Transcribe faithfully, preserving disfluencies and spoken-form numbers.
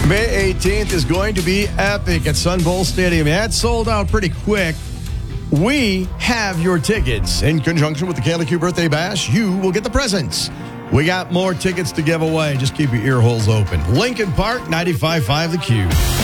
May eighteenth is going to be epic at Sun Bowl Stadium. That sold out pretty quick. We have your tickets. In conjunction with the Canada Q Birthday Bash, you will get the presents. We got more tickets to give away. Just keep your ear holes open. Lincoln Park, ninety-five point five The Q.